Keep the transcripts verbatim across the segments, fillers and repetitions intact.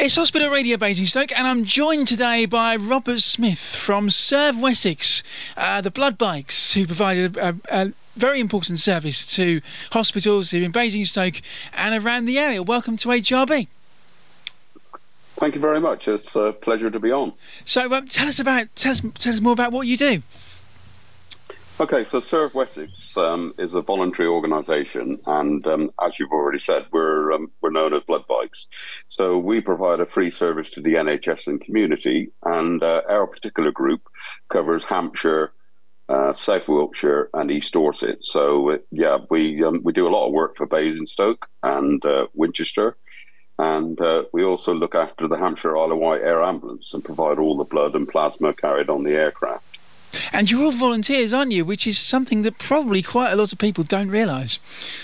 It's Hospital Radio Basingstoke, and I'm joined today by Robert Smith from Serve Wessex, uh, the Blood Bikes, who provide a, a, a very important service to hospitals here in Basingstoke and around the area. Welcome to H R B. Thank you very much. It's a pleasure to be on. So, um, tell us about tell us tell us more about what you do. Okay, so Serve Wessex um, is a voluntary organisation, and um, as you've already said, we're um, we're known as Blood Bikes. So we provide a free service to the N H S and community, and uh, our particular group covers Hampshire, uh, South Wiltshire, and East Dorset. So uh, yeah, we um, we do a lot of work for Basingstoke and uh, Winchester. And uh, we also look after the Hampshire Isle of Wight Air Ambulance and provide all the blood and plasma carried on the aircraft. And you're all volunteers, aren't you? Which is something that probably quite a lot of people don't realise.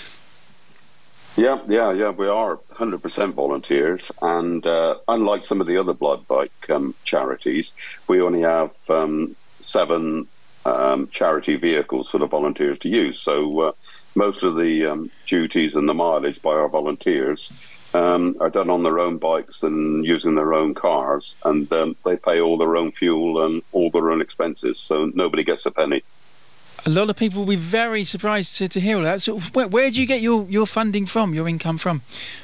Yeah, yeah, yeah. We are one hundred percent volunteers. And uh, unlike some of the other blood bike um, charities, we only have um, seven um, charity vehicles for the volunteers to use. So uh, most of the um, duties and the mileage by our volunteers Um, are done on their own bikes and using their own cars, and um, they pay all their own fuel and all their own expenses, so nobody gets a penny. A lot of people will be very surprised to, to hear all that. So where, where do you get your, your funding from, your income from?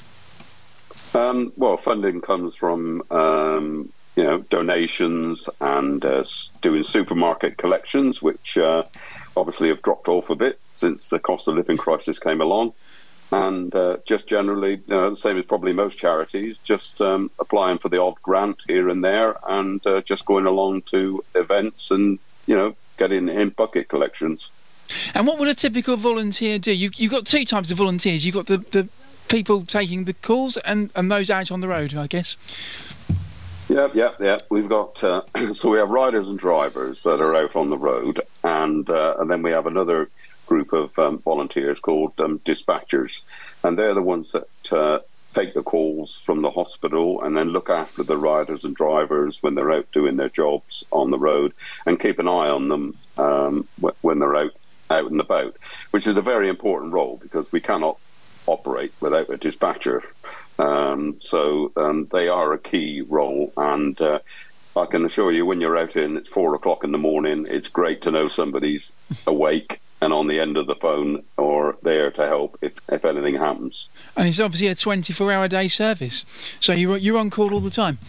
Um, well, funding comes from um, you know donations and uh, doing supermarket collections, which uh, obviously have dropped off a bit since the cost of living crisis came along. And uh, just generally, you know, the same as probably most charities, just um, applying for the odd grant here and there, and uh, just going along to events and, you know, getting in bucket collections. And what would a typical volunteer do? You, you've got two types of volunteers. You've got the, the people taking the calls and, and those out on the road, I guess. Yeah, yeah, yeah. We've got, uh, so we have riders and drivers that are out on the road, and uh, and then we have another group of um, volunteers called um, dispatchers, and they're the ones that uh, take the calls from the hospital and then look after the riders and drivers when they're out doing their jobs on the road, and keep an eye on them um, when they're out out and about, which is a very important role because we cannot operate without a dispatcher. Um, so um, they are a key role, and uh, I can assure you, when you're out in, it's four o'clock in the morning, it's great to know somebody's awake and on the end of the phone or there to help if, if anything happens. And it's obviously a twenty-four hour day service, so you're, you're on call all the time.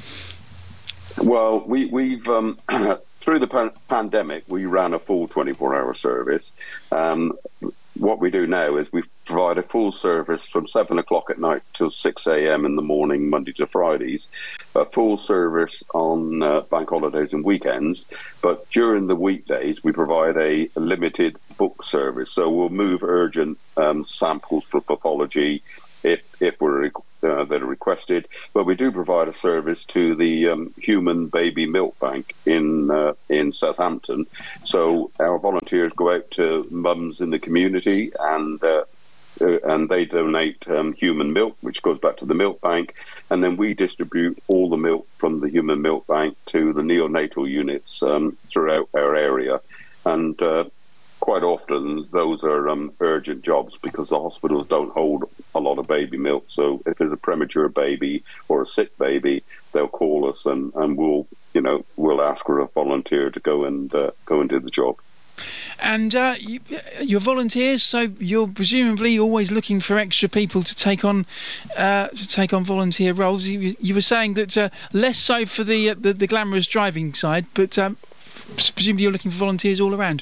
Well, we, we've, um, through the pan- pandemic, we ran a full twenty-four hour service. Um, what we do now is we provide a full service from seven o'clock at night till six a.m. in the morning, Monday to Fridays, a full service on uh, bank holidays and weekends. But during the weekdays, we provide a limited book service. So we'll move urgent um, samples for pathology if, if we're uh, that are requested. But we do provide a service to the um, human baby milk bank in uh, in Southampton. So our volunteers go out to mums in the community, and uh, uh, and they donate um, human milk, which goes back to the milk bank, and then we distribute all the milk from the human milk bank to the neonatal units um, throughout our area. And uh, quite often those are um, urgent jobs because the hospitals don't hold a lot of baby milk. So if there's a premature baby or a sick baby, they'll call us, and, and we'll, you know, we'll ask for a volunteer to go and uh, go and do the job. And uh, you, you're volunteers, so you're presumably always looking for extra people to take on uh, to take on volunteer roles. You, you were saying that uh, less so for the, uh, the the glamorous driving side, but um, presumably you're looking for volunteers all around.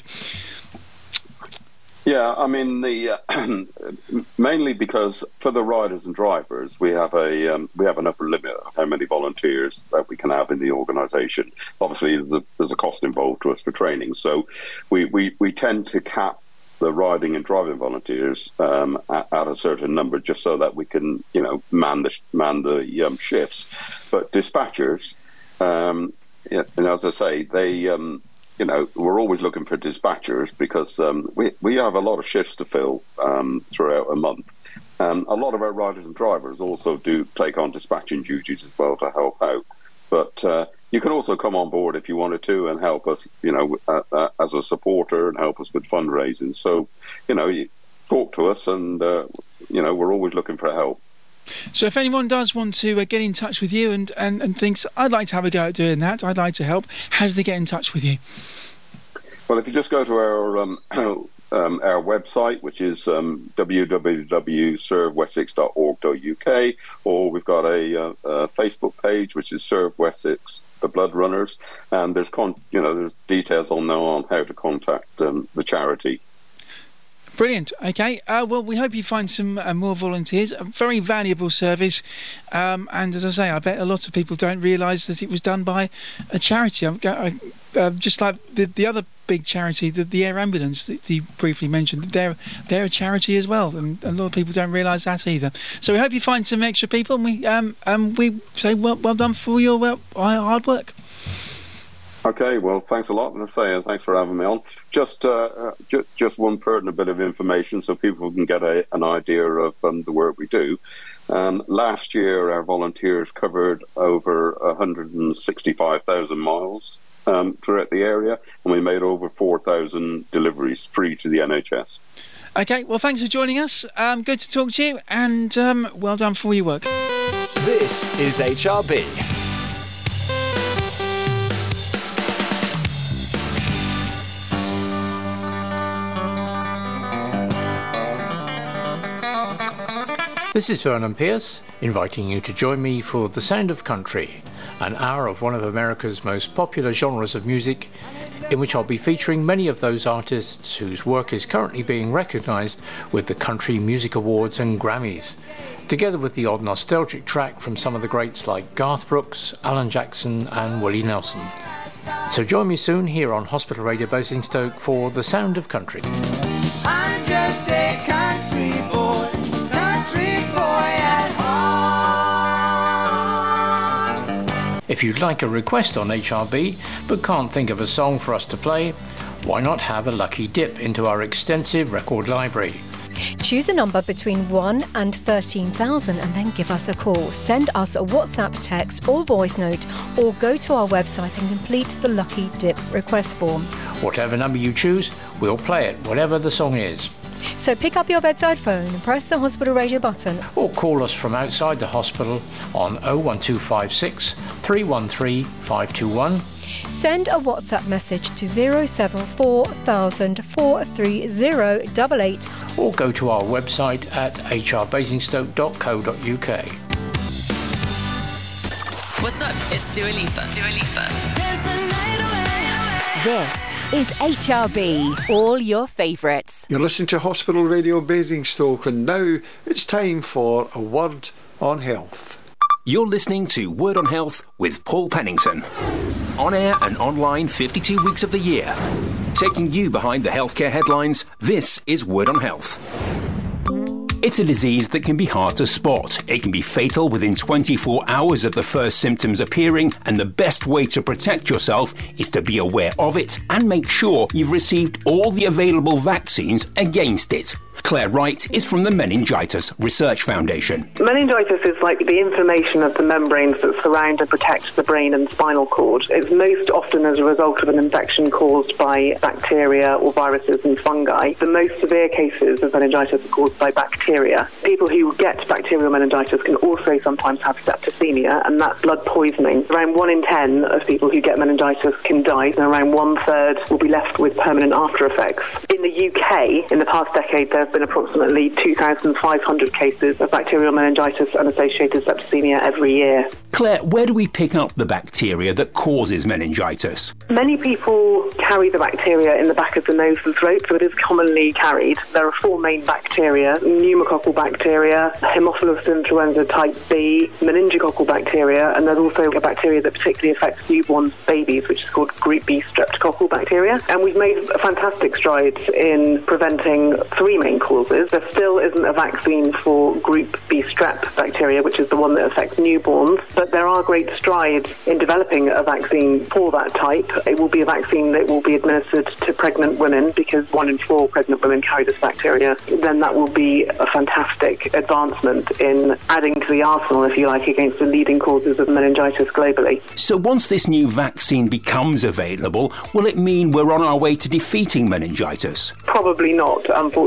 Yeah, I mean, the uh, mainly because for the riders and drivers, we have a um, we have an upper limit of how many volunteers that we can have in the organisation. Obviously, there's a, there's a cost involved to us for training, so we, we, we tend to cap the riding and driving volunteers um, at, at a certain number, just so that we can, you know, man the man the um, shifts. But dispatchers, um, yeah, and as I say, they. Um, You know, we're always looking for dispatchers because um, we we have a lot of shifts to fill um, throughout a month. Um, a lot of our riders and drivers also do take on dispatching duties as well to help out. But uh, you can also come on board if you wanted to and help us, you know, uh, uh, as a supporter and help us with fundraising. So, you know, you talk to us and, uh, you know, we're always looking for help. So if anyone does want to uh, get in touch with you and, and, and thinks, I'd like to have a go at doing that, I'd like to help, how do they get in touch with you? Well, if you just go to our um, um, our website, which is um, w w w dot serve wessex dot org dot u k, or we've got a, uh, a Facebook page, which is Serve Wessex, the Blood Runners, and there's con- you know there's details on there on how to contact um, the charity. Brilliant. Okay. Uh, well, we hope you find some uh, more volunteers. A very valuable service. Um, and as I say, I bet a lot of people don't realise that it was done by a charity. I'm, I, uh, just like the, the other big charity, the, the Air Ambulance that you briefly mentioned, they're, they're a charity as well. And a lot of people don't realise that either. So we hope you find some extra people. And we, um, um, we say well, well done for your uh, hard work. Okay, well, thanks a lot, and I say uh, thanks for having me on. Just, uh, uh, ju- just one pertinent bit of information so people can get a, an idea of um, the work we do. Um, last year, our volunteers covered over one hundred sixty-five thousand miles um, throughout the area, and we made over four thousand deliveries free to the N H S. Okay, well, thanks for joining us. Um, good to talk to you, and um, well done for all your work. This is H R B. This is Vernon Pierce, inviting you to join me for The Sound of Country, an hour of one of America's most popular genres of music, in which I'll be featuring many of those artists whose work is currently being recognised with the Country Music Awards and Grammys, together with the odd nostalgic track from some of the greats like Garth Brooks, Alan Jackson and Willie Nelson. So join me soon here on Hospital Radio Basingstoke for The Sound of Country. I'm just a country boy. If you'd like a request on H R B but can't think of a song for us to play, why not have a lucky dip into our extensive record library? Choose a number between one and thirteen thousand and then give us a call. Send us a WhatsApp, text or voice note, or go to our website and complete the lucky dip request form. Whatever number you choose, we'll play it, whatever the song is. So pick up your bedside phone and press the hospital radio button. Or call us from outside the hospital on oh one two five six, three one three, five two one. Send a WhatsApp message to zero seven four thousand, four three zero eight eight. Or go to our website at h r basingstoke dot co dot u k. What's up? It's Dua Lipa. Dua Lipa. This is H R B, all your favourites. You're listening to Hospital Radio Basingstoke, and now it's time for a word on health. You're listening to Word on Health with Paul Pennington. On air and online fifty-two weeks of the year. Taking you behind the healthcare headlines, this is Word on Health. It's a disease that can be hard to spot. It can be fatal within twenty-four hours of the first symptoms appearing, and the best way to protect yourself is to be aware of it and make sure you've received all the available vaccines against it. Claire Wright is from the Meningitis Research Foundation. Meningitis is like the inflammation of the membranes that surround and protect the brain and spinal cord. It's most often as a result of an infection caused by bacteria or viruses and fungi. The most severe cases of meningitis are caused by bacteria. People who get bacterial meningitis can also sometimes have septicemia, and that's blood poisoning. Around one in ten of people who get meningitis can die, and around one third will be left with permanent after effects. In the U K, in the past decade, there have been approximately two thousand five hundred cases of bacterial meningitis and associated septicemia every year. Claire, where do we pick up the bacteria that causes meningitis? Many people carry the bacteria in the back of the nose and throat, so it is commonly carried. There are four main bacteria: pneumococcal bacteria, Haemophilus influenza type B, meningococcal bacteria, and there's also a bacteria that particularly affects newborn babies, which is called group B streptococcal bacteria. And we've made fantastic strides in preventing three main causes. There still isn't a vaccine for group B strep bacteria, which is the one that affects newborns, but there are great strides in developing a vaccine for that type. It will be a vaccine that will be administered to pregnant women, because one in four pregnant women carry this bacteria. Then that will be a fantastic advancement in adding to the arsenal, if you like, against the leading causes of meningitis globally. So once this new vaccine becomes available, will it mean we're on our way to defeating meningitis? Probably not, unfortunately.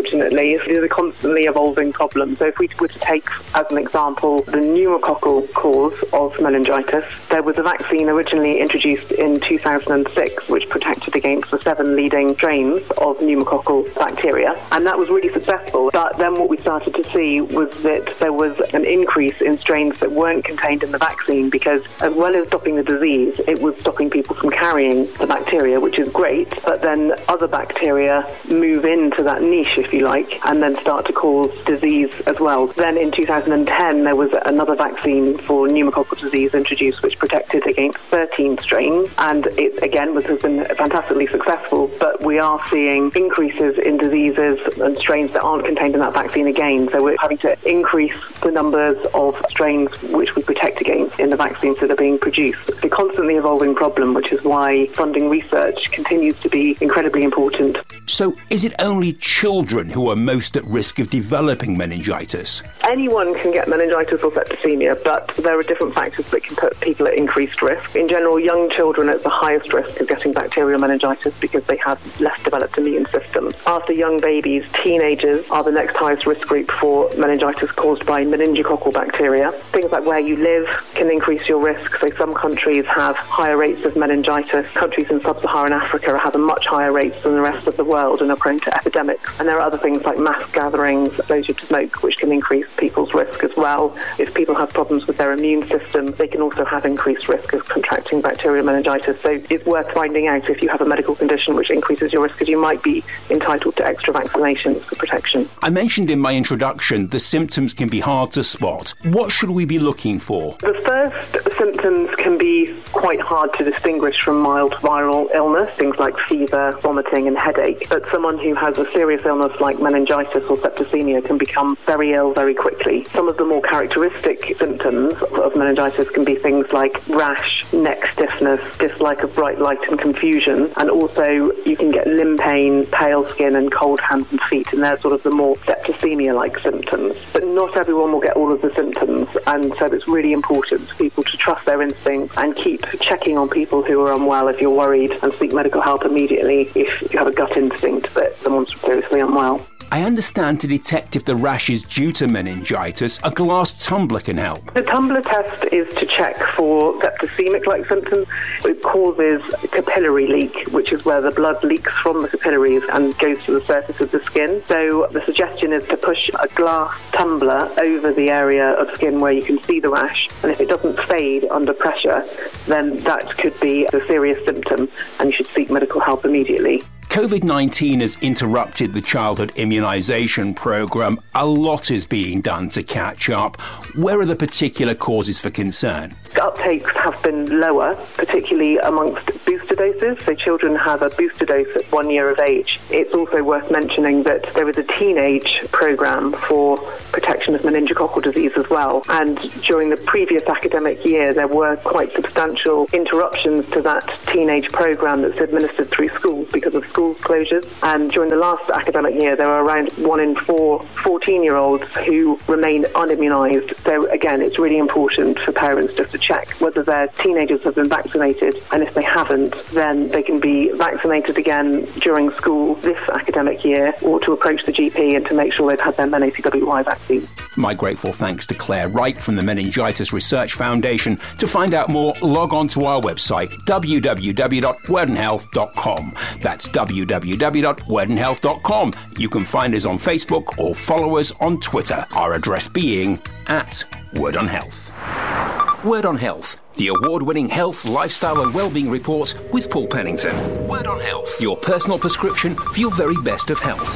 disease is a constantly evolving problem. So if we were to take, as an example, the pneumococcal cause of meningitis, there was a vaccine originally introduced in two thousand six which protected against the seven leading strains of pneumococcal bacteria, and that was really successful. But then what we started to see was that there was an increase in strains that weren't contained in the vaccine, because as well as stopping the disease, it was stopping people from carrying the bacteria, which is great, but then other bacteria move into that niche, if you like, and then start to cause disease as well. Then in two thousand ten, there was another vaccine for pneumococcal disease introduced, which protected against thirteen strains, and it again was, has been fantastically successful, but we are seeing increases in diseases and strains that aren't contained in that vaccine again, so we're having to increase the numbers of strains which we protect against in the vaccines that are being produced. It's a constantly evolving problem, which is why funding research continues to be incredibly important. So is it only children who are most at risk of developing meningitis? Anyone can get meningitis or septicemia, but there are different factors that can put people at increased risk. In general, young children are at the highest risk of getting bacterial meningitis because they have less developed immune systems. After young babies, teenagers are the next highest risk group for meningitis caused by meningococcal bacteria. Things like where you live can increase your risk. So some countries have higher rates of meningitis. Countries in sub-Saharan Africa have a much higher rates than the rest of the world and are prone to epidemics. And there are other things like mass gatherings, exposure to smoke, which can increase people's risk as well. If people have problems with their immune system, they can also have increased risk of contracting bacterial meningitis. So it's worth finding out if you have a medical condition which increases your risk, because you might be entitled to extra vaccinations for protection. I mentioned in my introduction the symptoms can be hard to spot. What should we be looking for? The first symptoms can be quite hard to distinguish from mild viral illness, things like fever, vomiting and headache. But someone who has a serious illness like meningitis or septicemia can become very ill very quickly. Some of the more characteristic symptoms of meningitis can be things like rash, neck stiffness, dislike of bright light and confusion, and also you can get limb pain, pale skin and cold hands and feet, and they're sort of the more septicemia-like symptoms. But not everyone will get all of the symptoms, and so it's really important for people to trust their instincts and keep checking on people who are unwell if you're worried, and seek medical help immediately if you have a gut instinct that someone's seriously unwell. I understand to detect if the rash is due to meningitis, a glass tumbler can help. The tumbler test is to check for septicemic-like symptoms. It causes capillary leak, which is where the blood leaks from the capillaries and goes to the surface of the skin. So the suggestion is to push a glass tumbler over the area of skin where you can see the rash, and if it doesn't fade under pressure, then that could be a serious symptom and you should seek medical help immediately. COVID nineteen has interrupted the childhood immunisation programme. A lot is being done to catch up. Where are the particular causes for concern? Uptakes have been lower, particularly amongst booster doses. So children have a booster dose at one year of age. It's also worth mentioning that there is a teenage programme for protection of meningococcal disease as well. And during the previous academic year, there were quite substantial interruptions to that teenage programme that's administered through schools because of school closures. And during the last academic year, there were around one in four fourteen-year-olds who remain unimmunised. So again, it's really important for parents just to check whether their teenagers have been vaccinated, and if they haven't, then they can be vaccinated again during school this academic year, or to approach the G P and to make sure they've had their men A C W Y vaccine. My grateful thanks to Claire Wright from the Meningitis Research Foundation. To find out more, log on to our website, w w w dot werden health dot com. That's w w w dot werden health dot com. You can find us on Facebook or follow us on Twitter, our address being at Word on Health. Word on Health, the award-winning health, lifestyle and wellbeing report with Paul Pennington. Word on Health, your personal prescription for your very best of health.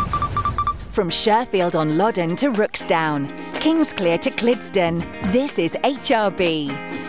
From Sherfield on Loddon to Rooksdown, Kingsclear to Clidston, this is H R B.